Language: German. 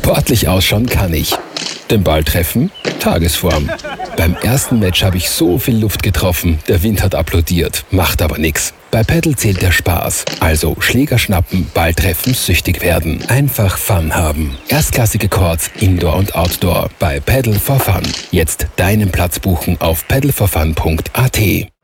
Sportlich ausschauen kann ich. Den Ball treffen? Tagesform. Beim ersten Match habe ich so viel Luft getroffen, der Wind hat applaudiert. Macht aber nix. Bei Paddle zählt der Spaß. Also Schläger schnappen, Ball treffen, süchtig werden. Einfach Fun haben. Erstklassige Courts, Indoor und Outdoor. Bei Paddle for Fun. Jetzt deinen Platz buchen auf paddleforfun.at.